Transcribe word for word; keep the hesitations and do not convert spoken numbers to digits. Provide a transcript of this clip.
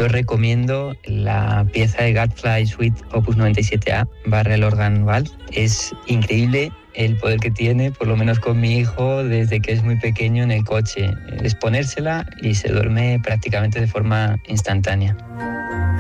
Yo recomiendo la pieza de Gadfly Suite Opus noventa y siete A, Barrel Organ Valve. Es increíble el poder que tiene, por lo menos con mi hijo, desde que es muy pequeño en el coche. Es ponérsela y se duerme prácticamente de forma instantánea.